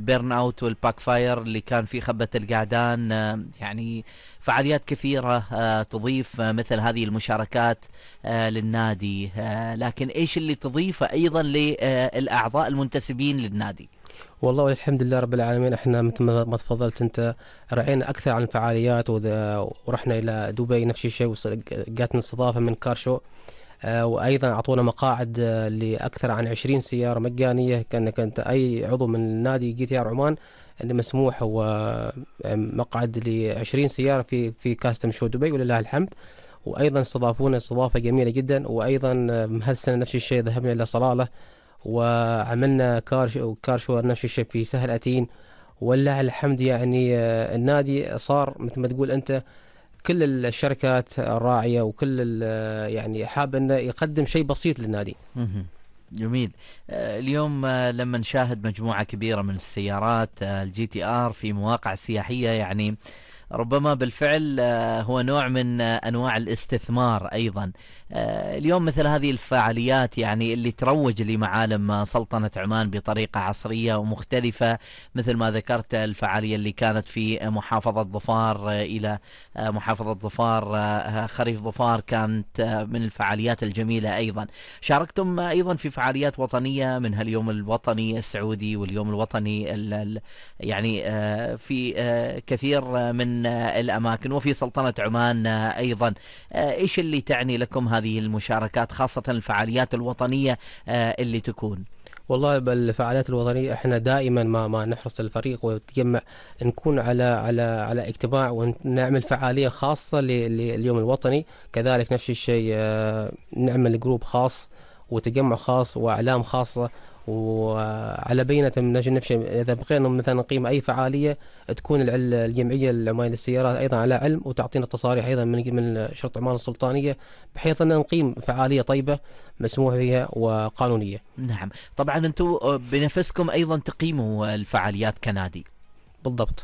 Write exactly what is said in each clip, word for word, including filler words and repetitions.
البيرن اوت والباك فاير اللي كان في خبة القعدان، يعني فعاليات كثيرة تضيف مثل هذه المشاركات للنادي، لكن ايش اللي تضيفه ايضا للاعضاء المنتسبين للنادي؟ والله والحمد لله رب العالمين، احنا مثل ما تفضلت انت رأينا اكثر عن الفعاليات، ورحنا الى دبي نفس الشيء، وجاتنا استضافه من كارشو، وايضا اعطونا مقاعد لاكثر عن عشرين سياره مجانيه. كانك انت اي عضو من النادي جي تي ار عمان اللي مسموح ومقعد ل عشرين سياره في في كاستم شو دبي ولله الحمد. وايضا استضافونا استضافه جميله جدا. وايضا هالسنه نفس الشيء ذهبنا الى صلاله وعملنا كار كارشو نفس الشيء في سهل أتين، ولله الحمد. يعني النادي صار مثل ما تقول أنت كل الشركات الراعية وكل يعني حاب أنه يقدم شيء بسيط للنادي. جميل. اليوم لما نشاهد مجموعة كبيرة من السيارات الجي تي ار في مواقع سياحية، يعني ربما بالفعل هو نوع من أنواع الاستثمار أيضا. اليوم مثل هذه الفعاليات يعني اللي تروج لمعالم سلطنة عمان بطريقة عصرية ومختلفة، مثل ما ذكرت الفعالية اللي كانت في محافظة ظفار إلى محافظة ظفار خريف ظفار، كانت من الفعاليات الجميلة. أيضا شاركتم أيضا في فعاليات وطنية منها اليوم الوطني السعودي واليوم الوطني يعني في كثير من الأماكن وفي سلطنة عمان أيضا. إيش اللي تعني لكم هذه المشاركات، خاصة الفعاليات الوطنية اللي تكون؟ والله بالفعاليات الوطنية احنا دائما ما ما نحرص الفريق وتجمع، نكون على على على اجتماع ونعمل فعالية خاصة لليوم الوطني. كذلك نفس الشيء نعمل جروب خاص وتجمع خاص واعلام خاصة، وعلى بينة من نفس إذا بقينا مثلا نقيم أي فعالية تكون الجمعية العمانية للسيارات أيضا على علم وتعطينا تصاريح أيضا من من شرطة عمان السلطانية، بحيث أن نقيم فعالية طيبة مسموح فيها وقانونية. نعم، طبعا أنتم بنفسكم أيضا تقيموا الفعاليات كنادي. بالضبط.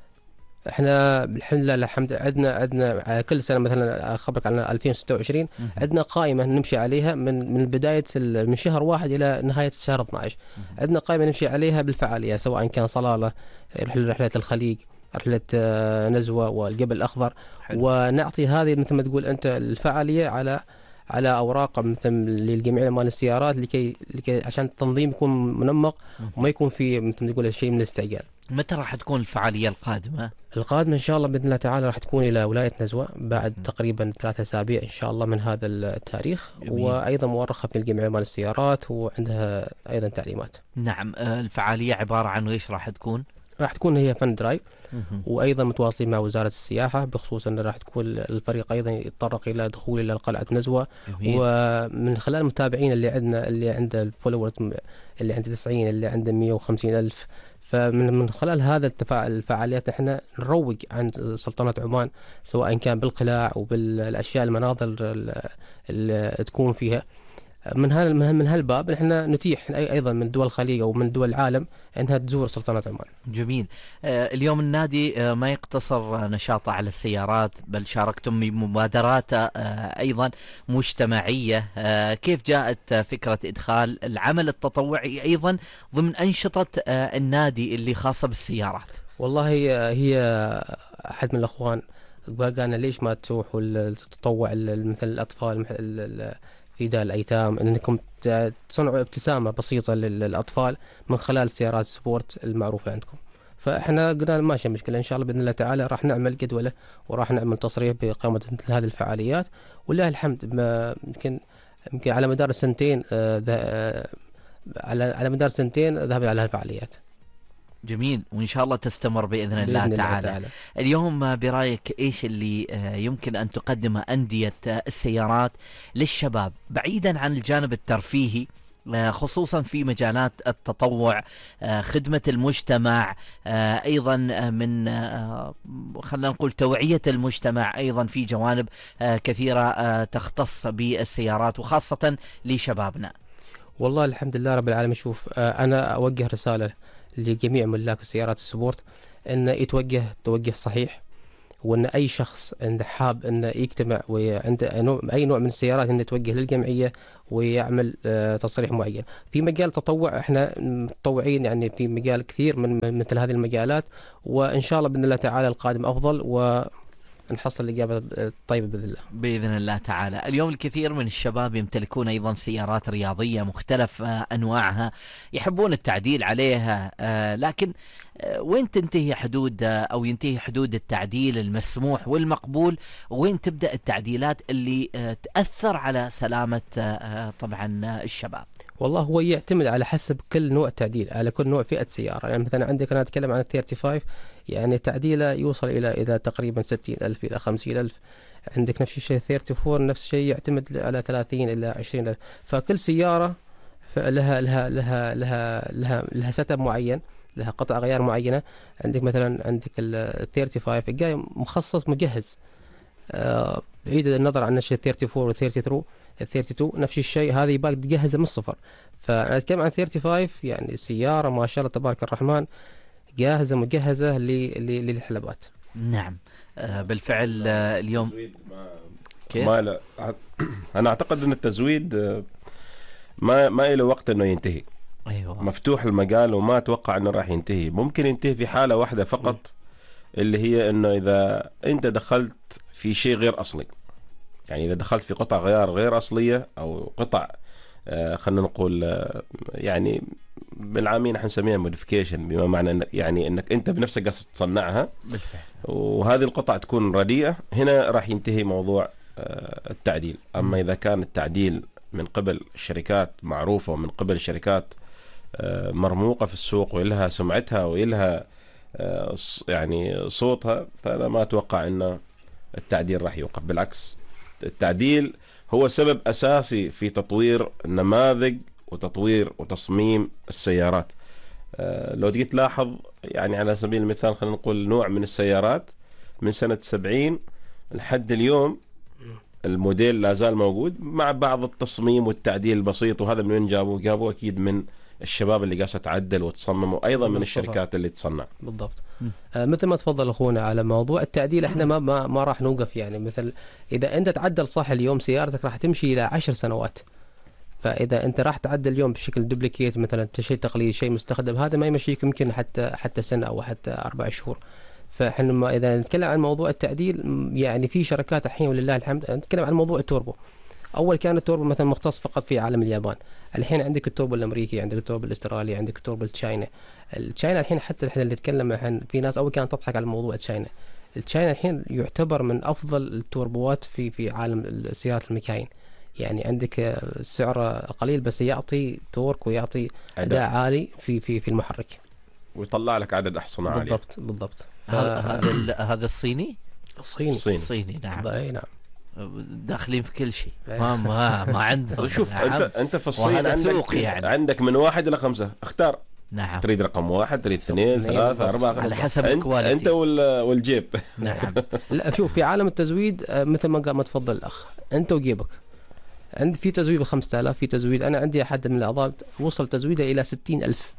احنا الحمد لله الحمد عندنا عندنا كل سنه مثلا اخبرك عن ألفين وستة وعشرين عندنا قائمه نمشي عليها من من بدايه من شهر واحد الى نهايه شهر اثنا عشر. عندنا قائمه نمشي عليها بالفعاليات، سواء كان صلاله، رحله الخليج، رحله نزوه والجبل الاخضر. حلو. ونعطي هذه مثل ما تقول انت الفعاليه على على اوراق مثل للجمعيه مال السيارات، لكي لكي عشان التنظيم يكون منمق وما يكون في مثل ما تقول شيء من الاستعجال. متى راح تكون الفعالية القادمة؟ القادمة إن شاء الله بإذن الله تعالى راح تكون إلى ولاية نزوة بعد م. تقريبا ثلاثة أسابيع إن شاء الله من هذا التاريخ. جميل. وأيضا مؤرخة في الجمعية مال السيارات وعندها أيضا تعليمات. نعم. الفعالية عبارة عن إيش راح تكون؟ راح تكون هي فن درايف، وايضا متواصلين مع وزاره السياحه بخصوص انه راح تكون الفريق ايضا يتطرق الى دخول الى قلعه نزوه. جميل. ومن خلال المتابعين اللي عندنا اللي عنده الفولورز اللي عنده تسعين اللي عنده مئة وخمسين الف، فمن من خلال هذا التفاعل الفعاليات احنا نروج عن سلطنة عمان، سواء كان بالقلاع وبالاشياء المناظر اللي تكون فيها. من هذا من هالباب احنا نتيح ايضا من دول الخليج او من دول العالم انها تزور سلطنة عمان. جميل. آه اليوم النادي آه ما يقتصر نشاطه على السيارات، بل شاركتم بمبادرات آه ايضا مجتمعية. آه كيف جاءت فكرة ادخال العمل التطوعي ايضا ضمن انشطة آه النادي اللي خاصة بالسيارات؟ والله هي هي احد من الاخوان قالنا ليش ما تروحوا التطوع مثل الاطفال في دار الأيتام، أنكم تصنعوا ابتسامة بسيطة للأطفال من خلال سيارات سبورت المعروفة عندكم. فإحنا قلنا ماشي مشكلة، إن شاء الله بإذن الله تعالى راح نعمل جدولة وراح نعمل تصريح بإقامة مثل هذه الفعاليات. ولله الحمد يمكن يمكن على مدار سنتين آه على على مدار سنتين ذهبنا على هالفعاليات. جميل، وإن شاء الله تستمر بإذن الله, بإذن تعالى. الله تعالى. اليوم برأيك إيش اللي يمكن أن تقدمه أندية السيارات للشباب بعيدا عن الجانب الترفيهي، خصوصا في مجالات التطوع، خدمة المجتمع، أيضا من خلينا نقول توعية المجتمع أيضا في جوانب كثيرة تختص بالسيارات وخاصة لشبابنا؟ والله الحمد لله رب العالمين. شوف أنا أوجه رسالة لجميع ملاك السيارات السبورت أن يتوجه توجه صحيح، وان اي شخص عنده حاب انه يجتمع وعنده نوع اي نوع من السيارات انه يتوجه للجمعيه ويعمل آه، تصريح معين. في مجال تطوع احنا متطوعين يعني في مجال كثير من من مثل هذه المجالات، وان شاء الله باذن الله تعالى القادم افضل ونحصل الاجابه الطيبه باذن الله. بإذن الله تعالى. اليوم الكثير من الشباب يمتلكون أيضا سيارات رياضية مختلف آه، أنواعها، يحبون التعديل عليها، آه، لكن آه، وين تنتهي حدود آه، أو ينتهي حدود التعديل المسموح والمقبول، وين تبدأ التعديلات اللي آه، تأثر على سلامة آه، آه، طبعا آه، الشباب؟ والله هو يعتمد على حسب كل نوع تعديل، على كل نوع فئة سيارة. يعني مثلا عندك أنا أتكلم عن ال خمسة وثلاثين، يعني تعديله يوصل إلى إذا تقريبا ستين ألف إلى خمسين ألف. عندك نفس الشيء أربعة وثلاثين، نفس الشيء يعتمد على ثلاثين إلى عشرين ألف. فكل سيارة لها لها لها لها لها لها سيت اب معين، لها قطع غيار معينة. عندك مثلا عندك ال خمسة وثلاثين جاي مخصص مجهز، آه، بعيد النظر عن الشيء أربعة وثلاثين و اثنين وثلاثين اثنين وثلاثين نفس الشيء، هذه يبقى تجهزها من الصفر. فانا اتكلم عن خمسة وثلاثين يعني سياره ما شاء الله تبارك الرحمن جاهزه مجهزه للحلبات. نعم آه، بالفعل آه، اليوم كيف؟ ما لا انا اعتقد ان التزويد آه، ما ما له وقت انه ينتهي. أيوة. مفتوح المجال وما اتوقع انه راح ينتهي. ممكن ينتهي في حاله واحده فقط، م. اللي هي انه اذا انت دخلت في شيء غير اصلي. يعني اذا دخلت في قطع غيار غير اصليه او قطع آه خلينا نقول آه يعني بالعامين احنا نسميها موديفيكيشن، بما معنى انك يعني انك انت بنفسك قاعد تصنعها بالفعل، وهذه القطع تكون رديئه، هنا راح ينتهي موضوع آه التعديل. اما اذا كان التعديل من قبل الشركات معروفه ومن قبل الشركات آه مرموقه في السوق ولها سمعتها ولها آه يعني صوتها، فانا ما اتوقع ان التعديل راح يوقف. بالعكس، التعديل هو سبب أساسي في تطوير نماذج وتطوير وتصميم السيارات. أه لو تجي تلاحظ يعني على سبيل المثال خلينا نقول نوع من السيارات من سنة سبعين لحد اليوم الموديل لا زال موجود مع بعض التصميم والتعديل البسيط. وهذا من وين جابوه؟ جابوه أكيد من الشباب اللي قاعدة تعدل وتصمم، وأيضا من الشركات اللي تصنع. بالضبط. آه مثل ما تفضل أخونا على موضوع التعديل، احنا ما ما, ما راح نوقف. يعني مثل إذا أنت تعدل صح اليوم سيارتك راح تمشي إلى عشر سنوات. فإذا أنت راح تعدل اليوم بشكل دوبليكيت مثلا شيء تقليدي شيء مستخدم، هذا ما يمشيك يمكن حتى حتى سنة أو حتى أربع شهور. فإحنا ما إذا نتكلم عن موضوع التعديل، يعني في شركات الحين ولله الحمد نتكلم عن موضوع التوربو. أول كان التوربو مثلا مختص فقط في عالم اليابان، الحين عندك التوربو الأمريكي، عندك التوربو الأسترالي، عندك التوربو التشاينا. التشاينا الحين حتى الحين اللي نتكلم عن في ناس أول كانت تضحك على موضوع التشاينا. التشاينا الحين يعتبر من أفضل التوربوات في في عالم السيارات المكاين. يعني عندك سعر قليل بس يعطي تورك ويعطي أداء عالي في في في المحرك، ويطلع لك عدد أحصنة عالية. بالضبط بالضبط. هذا هذا الصيني الصيني الصيني, الصيني نعم. أي نعم، داخلين في كل شيء. ما ما ما عندهم. شوف نعم. انت انت في الصين عندك يعني. عندك من واحد الى خمسه، اختار. نعم. تريد رقم واحد، تريد اثنين، ثلاثة، أربعة، على حسب انت, الكواليتي. انت والجيب. نعم. لا شوف، في عالم التزويد مثل ما قال ما تفضل الأخ، أنت وجيبك. عندي في تزويد ب خمسة آلاف، في تزويد أنا عندي أحد من الأعضاء وصل تزويده إلى ستين ألف.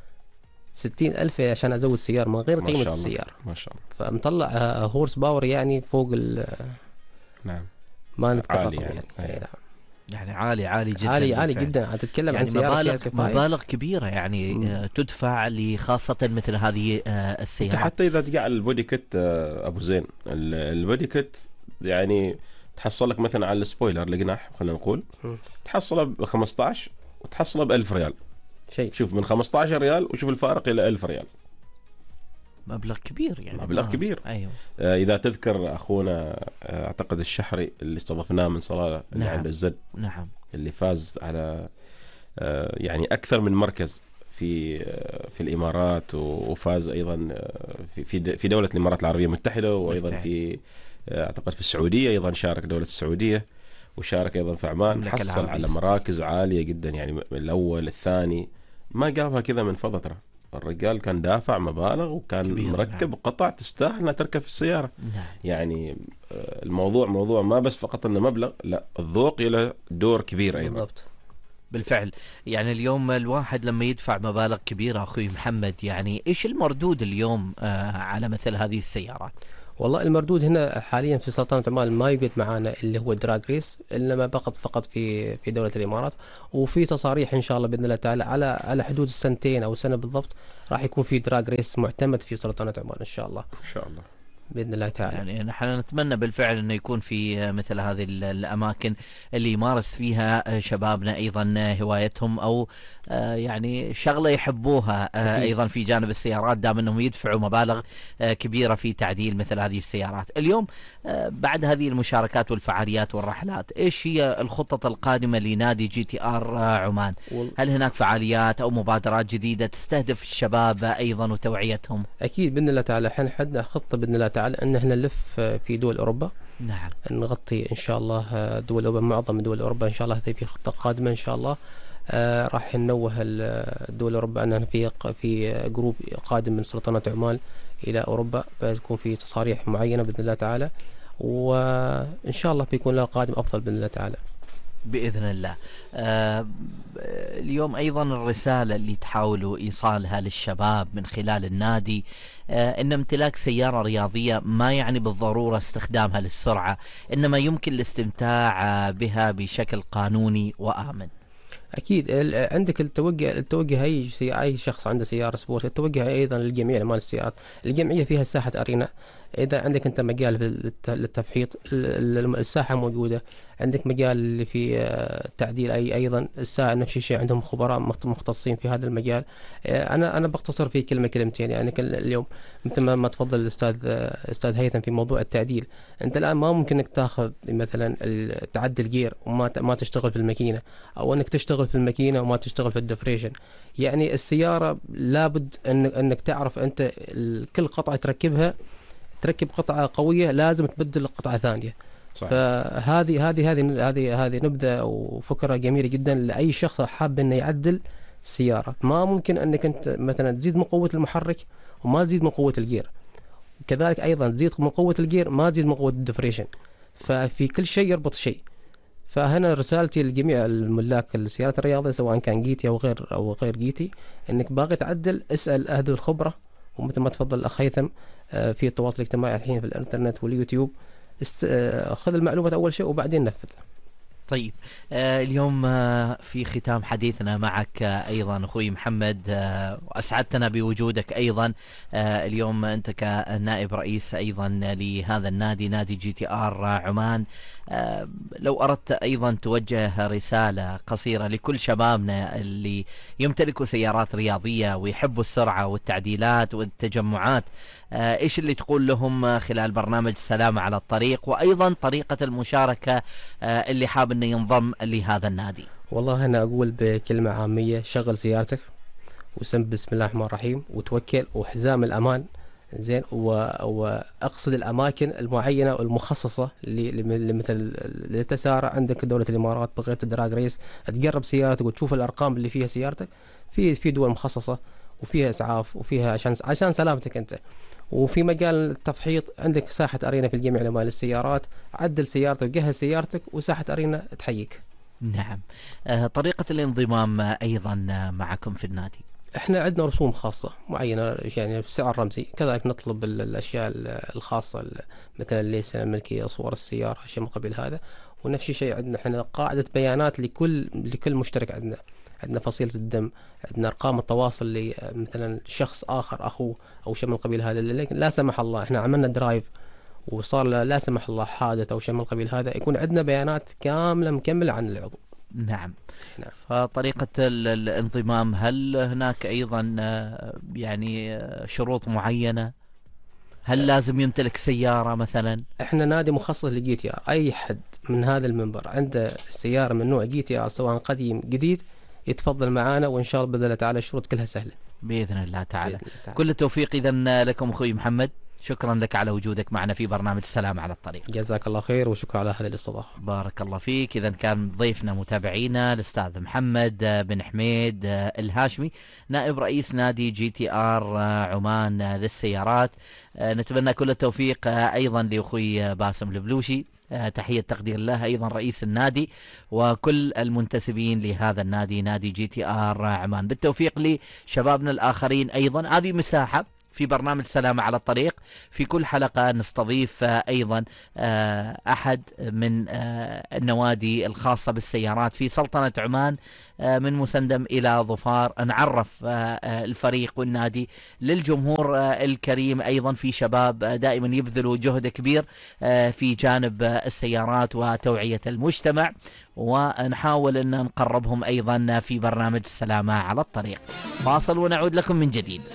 ستين ألف عشان أزود سيارة من غير قيمة السيارة. ما شاء الله. فمطلع هورس باور يعني فوق ال نعم. ما نذكر عالي يعني. يعني. يعني. يعني عالي عالي جدا. عالي عالي جدا. تتكلم يعني عن سيارة مبالغ مبالغ كبيرة يعني م. تدفع لخاصة مثل هذه السيارات. حتى إذا تجي على البودي كيت أبو زين، البودي كيت يعني تحصل لك مثلا على السبويلر الجناح خلينا نقول م. تحصله ب خمسة عشر وتحصله ب ألف ريال. شيء شوف من خمسة عشر ريال وشوف الفارق إلى ألف ريال. مبلغ كبير يعني. مبلغ آه. كبير. أيوه. آه إذا تذكر أخونا آه أعتقد الشحري اللي استضفناه من صلالة اللي نعم. عند الزد. نعم. اللي فاز على آه يعني أكثر من مركز في آه في الإمارات، وفاز أيضا في في في دولة الإمارات العربية المتحدة، وأيضا بالفعل. في آه أعتقد في السعودية أيضا شارك دولة السعودية، وشارك أيضا في عمان. حصل على مراكز عالية جدا يعني الأول الثاني، ما جابها كذا من فضة. ترى الرجال كان دافع مبالغ وكان مركب نعم. قطع تستاهل انها تركب في السيارة. نعم. يعني الموضوع موضوع ما بس فقط انه مبلغ، لا الذوق له دور كبير ايضا. بالضبط. بالفعل. يعني اليوم الواحد لما يدفع مبالغ كبيرة اخوي محمد، يعني ايش المردود اليوم آه على مثل هذه السيارات؟ والله المردود هنا حاليا في سلطنة عمان ما يوجد معانا اللي هو دراج ريس، انما فقط فقط في في دولة الامارات. وفي تصاريح ان شاء الله باذن الله تعالى على على حدود السنتين او سنة بالضبط راح يكون في دراج ريس معتمد في سلطنة عمان ان شاء الله. ان شاء الله باذن الله تعالى. يعني نحن نتمنى بالفعل انه يكون في مثل هذه الاماكن اللي يمارس فيها شبابنا ايضا هوايتهم او يعني شغله يحبوها ايضا في جانب السيارات، دام انهم يدفعوا مبالغ كبيره في تعديل مثل هذه السيارات. اليوم بعد هذه المشاركات والفعاليات والرحلات، ايش هي الخطط القادمه لنادي جي تي ار عمان؟ هل هناك فعاليات او مبادرات جديده تستهدف الشباب ايضا وتوعيتهم؟ اكيد باذن الله تعالى. احنا عندنا خطه باذن الله تعالى ان احنا نلف في دول اوروبا. نعم. نغطي ان شاء الله دول اوروبا، معظم دول اوروبا ان شاء الله. هذه في خطه قادمه ان شاء الله. آه راح ننوه الدول اوروبا اننا في في جروب قادم من سلطنه عمان الى اوروبا، بتكون في تصاريح معينه باذن الله تعالى، وان شاء الله بيكون لها قادم افضل باذن الله تعالى بإذن الله. آه اليوم أيضا الرسالة اللي تحاولوا إيصالها للشباب من خلال النادي، آه إن امتلاك سيارة رياضية ما يعني بالضرورة استخدامها للسرعة، إنما يمكن الاستمتاع بها بشكل قانوني وآمن. اكيد عندك التوجه التوجه اي اي شخص عنده سياره سبورت، التوجه ايضا للجميع مال السيارات. الجمعيه فيها ساحه ارينا، اذا عندك انت مجال للتفحيط الساحه موجوده، عندك مجال في تعديل اي ايضا الساعه نفس الشيء، عندهم خبراء مختصين في هذا المجال. انا انا بختصر في كلمه كلمتين. يعني اليوم مثل ما تفضل الاستاذ استاذ هيثم في موضوع التعديل، انت الان ما ممكن انك تاخذ مثلا تعدل جير وما ما تشتغل في الماكينه، او انك تشتغل في الماكينه وما تشتغل في الدفريشن. يعني السياره لابد ان انك تعرف انت كل قطعه تركبها، تركب قطعه قويه لازم تبدل قطعه ثانيه. صحيح. فهذه هذه هذه هذه هذه نبذه وفكره جميله جدا لاي شخص حاب انه يعدل السياره. ما ممكن انك انت مثلا تزيد من قوه المحرك وما تزيد من قوه الجير، كذلك ايضا تزيد من قوه الجير ما تزيد من قوه الدفريشن. ففي كل شيء يربط شيء. فهنا رسالتي لجميع الملاك السيارات الرياضيه سواء كان جيتي او غير او غير جيتي، انك باغي تعدل اسال اهل الخبره، ومثل ما تفضل الاخ هيثم في التواصل الاجتماعي الحين في الانترنت واليوتيوب، خذ المعلومات اول شيء وبعدين نفذ. طيب آه اليوم آه في ختام حديثنا معك آه ايضا اخوي محمد، آه واسعدتنا بوجودك ايضا. آه اليوم انت كنائب رئيس ايضا لهذا النادي، نادي جي تي ار عمان. آه لو اردت ايضا توجه رسالة قصيرة لكل شبابنا اللي يمتلكوا سيارات رياضية ويحبوا السرعة والتعديلات والتجمعات، آه ايش اللي تقول لهم خلال برنامج السلامة على الطريق، وايضا طريقة المشاركة آه اللي حاب انه ينضم لهذا النادي؟ والله انا اقول بكلمة عامية، شغل سيارتك وسم بسم الله الرحمن الرحيم وتوكل، وحزام الامان زين، واقصد الاماكن المعينة والمخصصة اللي مثل للتسارع. عندك دولة الامارات بغيت الدراج ريس، تقرب سيارتك وتشوف الارقام اللي فيها سيارتك في في دول مخصصة وفيها اسعاف وفيها عشان عشان سلامتك انت. وفي مجال التفحيط عندك ساحة أرينا في الجميع لمال السيارات، عدل سيارتك وجهز سيارتك وساحة أرينا تحييك. نعم. آه طريقة الانضمام أيضا معكم في النادي؟ احنا عندنا رسوم خاصة معينة، يعني بسعر رمزي، كذلك نطلب الأشياء الخاصة مثلا ليس ملكية صور السيارة شيء من قبل هذا. ونفس الشيء عندنا احنا قاعدة بيانات لكل لكل مشترك. عندنا عندنا فصيلة الدم، عندنا أرقام التواصل لمثلا شخص آخر أخوه أو شيء من قبيل هذا. لكن لا سمح الله إحنا عملنا درايف وصار لا سمح الله حادث أو شيء من قبيل هذا، يكون عندنا بيانات كاملة مكملة عن العضو. نعم. نعم. فطريقة الانضمام، هل هناك أيضا يعني شروط معينة؟ هل لازم يمتلك سيارة مثلا؟ احنا نادي مخصص لجي تي ار، أي حد من هذا المنبر عنده سيارة من نوع جي تي ار سواء قديم جديد يتفضل معانا، وإن شاء الله بإذن الله تعالى الشروط كلها سهلة بإذن الله تعالى. بإذن الله تعالى. كل التوفيق إذن لكم أخوي محمد، شكرا لك على وجودك معنا في برنامج السلام على الطريق. جزاك الله خير وشكرا على هذه الاستضافة. بارك الله فيك. إذا كان ضيفنا متابعينا الأستاذ محمد بن حميد الهاشمي، نائب رئيس نادي جي تي آر عمان للسيارات. نتمنى كل التوفيق أيضا لأخوي باسم البلوشي، تحية تقدير له أيضا رئيس النادي، وكل المنتسبين لهذا النادي نادي جي تي آر عمان. بالتوفيق لشبابنا الآخرين أيضا. هذه مساحة في برنامج سلامة على الطريق. في كل حلقة نستضيف أيضا أحد من النوادي الخاصة بالسيارات في سلطنة عمان، من مسندم إلى ظفار، نعرف الفريق والنادي للجمهور الكريم. أيضا في شباب دائما يبذلوا جهد كبير في جانب السيارات وتوعية المجتمع، ونحاول أن نقربهم أيضا في برنامج السلامة على الطريق. فاصل ونعود لكم من جديد.